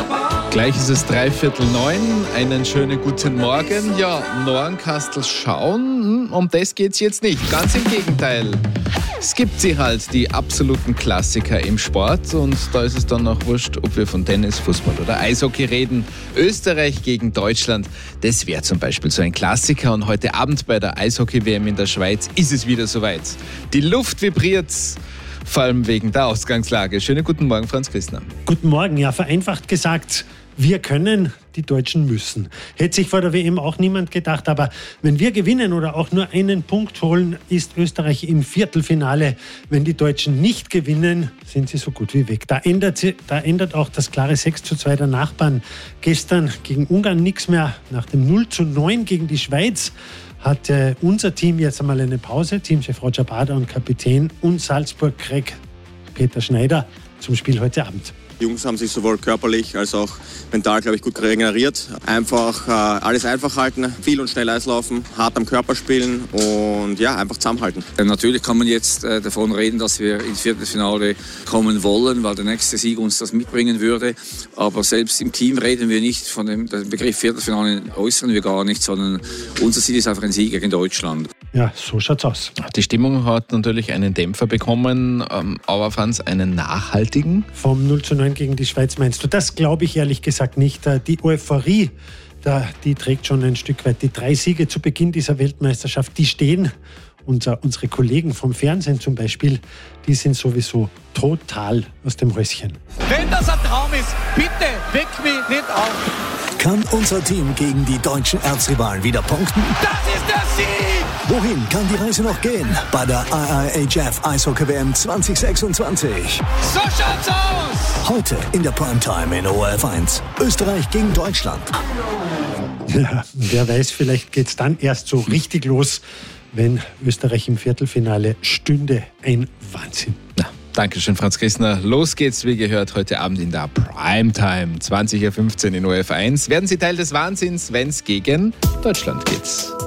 Gleich ist es 8:45. Einen schönen guten Morgen. Ja, Norrenkastel schauen, um das geht's jetzt nicht. Ganz im Gegenteil. Es gibt sie halt, die absoluten Klassiker im Sport. Und da ist es dann auch wurscht, ob wir von Tennis, Fußball oder Eishockey reden. Österreich gegen Deutschland, das wäre zum Beispiel so ein Klassiker. Und heute Abend bei der Eishockey-WM in der Schweiz ist es wieder soweit. Die Luft vibriert, vor allem wegen der Ausgangslage. Schönen guten Morgen, Franz Christner. Guten Morgen. Ja, vereinfacht gesagt, wir können, die Deutschen müssen. Hätte sich vor der WM auch niemand gedacht. Aber wenn wir gewinnen oder auch nur einen Punkt holen, ist Österreich im Viertelfinale. Wenn die Deutschen nicht gewinnen, sind sie so gut wie weg. Da ändert auch das klare 6:2 der Nachbarn gestern gegen Ungarn nichts mehr. Nach dem 0:9 gegen die Schweiz hat unser Team jetzt einmal eine Pause. Teamchef Roger Bader und Kapitän und Salzburg-Crack Peter Schneider zum Spiel heute Abend. Die Jungs haben sich sowohl körperlich als auch mental, glaube ich, gut regeneriert. Einfach alles einfach halten, viel und schnell Eislaufen, hart am Körper spielen und ja, einfach zusammenhalten. Natürlich kann man jetzt davon reden, dass wir ins Viertelfinale kommen wollen, weil der nächste Sieg uns das mitbringen würde. Aber selbst im Team reden wir nicht von dem Begriff Viertelfinale, äußern wir gar nicht, sondern unser Ziel ist einfach ein Sieg gegen Deutschland. Ja, so schaut's aus. Die Stimmung hat natürlich einen Dämpfer bekommen, aber Franz, einen nachhaltigen? Vom 0:9 gegen die Schweiz meinst du? Das glaube ich ehrlich gesagt nicht. Die Euphorie, die trägt schon ein Stück weit. Die 3 Siege zu Beginn dieser Weltmeisterschaft, die stehen. Unsere Kollegen vom Fernsehen zum Beispiel, die sind sowieso total aus dem Häuschen. Wenn das ein Traum ist, bitte weck mich nicht auf. Kann unser Team gegen die deutschen Erzrivalen wieder punkten? Das ist der Sieg! Wohin kann die Reise noch gehen? Bei der IIHF Eishockey-WM 2026. So schaut's aus! Heute in der Primetime in ORF 1. Österreich gegen Deutschland. Ja, wer weiß, vielleicht geht's dann erst so richtig los, wenn Österreich im Viertelfinale stünde. Ein Wahnsinn. Na, Dankeschön, Franz Christner. Los geht's, wie gehört, heute Abend in der Primetime, 20:15 in ORF 1. Werden Sie Teil des Wahnsinns, wenn es gegen Deutschland geht.